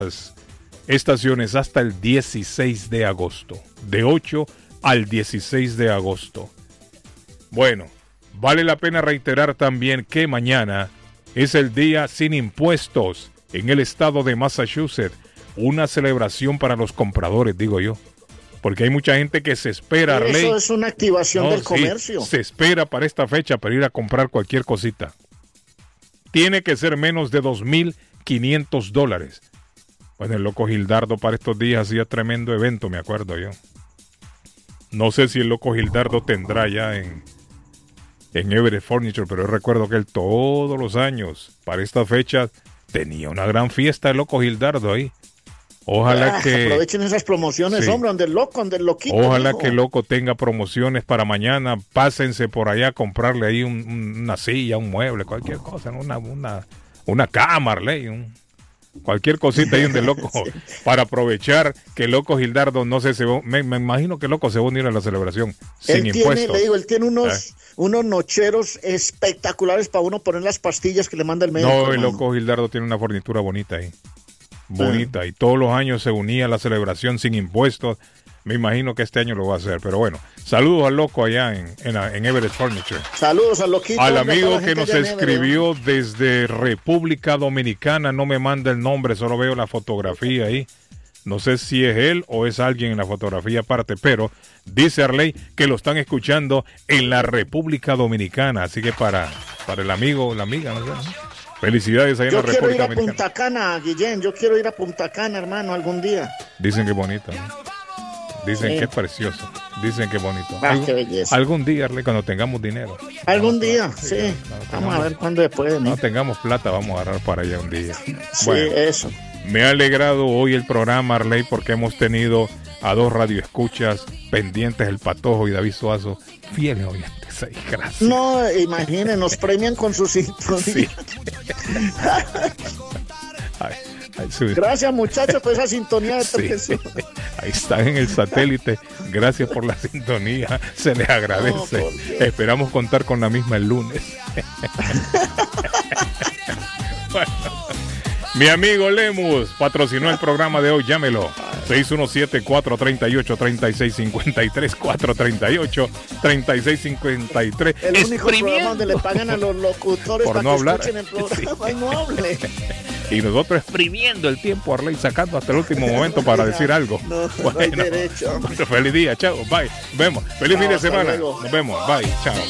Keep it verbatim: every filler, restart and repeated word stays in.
estaciones hasta el dieciséis de agosto. De ocho al dieciséis de agosto. Bueno, vale la pena reiterar también que mañana es el día sin impuestos en el estado de Massachusetts. Una celebración para los compradores, digo yo. Porque hay mucha gente que se espera. Eso Arley. es una activación No, del sí, comercio. se espera para esta fecha para ir a comprar cualquier cosita. Tiene que ser menos de dos mil quinientos dólares. Bueno, el loco Gildardo para estos días hacía tremendo evento, me acuerdo yo. No sé si el loco Gildardo tendrá ya en, en Everett Furniture, pero yo recuerdo que él todos los años, para esta fecha, tenía una gran fiesta el loco Gildardo ahí. Ojalá Ah, que... aprovechen esas promociones, sí. hombre, donde el loco, donde el loquito. Ojalá dijo. que el loco tenga promociones para mañana. Pásense por allá a comprarle ahí un, un, una silla, un mueble, cualquier cosa, ¿no? una, una, una cama, Arley, un... cualquier cosita ahí donde el loco, sí. Para aprovechar que el loco Gildardo, no sé, se va, me, me imagino que el loco se va a unir a la celebración sin él tiene, impuestos. le digo, él tiene unos, ¿Eh? unos nocheros espectaculares para uno poner las pastillas que le manda el médico. No, el hermano. loco Gildardo tiene una fornitura bonita ahí. Bonita. Y todos los años se unía a la celebración sin impuestos. Me imagino que este año lo va a hacer. Pero bueno, saludos al loco allá en, en, en Everett Furniture. Saludos al loquito. Al hombre, amigo a toda la que gente nos allá en Everett. escribió desde República Dominicana. No me manda el nombre, solo veo la fotografía ahí. No sé si es él o es alguien en la fotografía aparte, pero dice Arley que lo están escuchando en la República Dominicana. Así que para, para el amigo, la amiga, no sé, ¿no? Felicidades allá en Yo la quiero ir República a Dominicana. Punta Cana, Guillén. Yo quiero ir a Punta Cana, hermano, algún día. Dicen que bonito, ¿no? Dicen Sí. que es precioso. Dicen que bonito. Ah, Algún, qué belleza. algún día, Arley, cuando tengamos dinero. Algún Vamos, día, sí, sí. cuando Vamos tengamos- a ver cuándo se puede, ¿no? No tengamos plata, vamos a agarrar para allá un día. Sí, Bueno, eso. me ha alegrado hoy el programa, Arley, porque hemos tenido a dos radioescuchas pendientes, el Patojo y David Suazo, fieles oyentes. Ay, gracias. No, imaginen, nos premian con su sintonía. Sí. Ay, ay, sí. Gracias, muchachos, por esa sintonía de Sí. televisión. Ahí están en el satélite. Gracias por la sintonía. Se les agradece. No, ¿por qué? Esperamos contar con la misma el lunes. Bueno, mi amigo Lemus patrocinó el programa de hoy. Llámelo. seis uno siete, cuatro tres ocho, tres seis cinco tres. cuatro tres ocho, tres seis cinco tres. El único programa donde le pagan a los locutores Por para no que hablar. escuchen el programa. Ay, no hable. Y nosotros exprimiendo el tiempo, Arley, sacando hasta el último momento para decir algo. No, no hay derecho. Feliz día, chao, bye. Vemos. Feliz Chao, fin de hasta semana. luego. Nos vemos, bye, chao.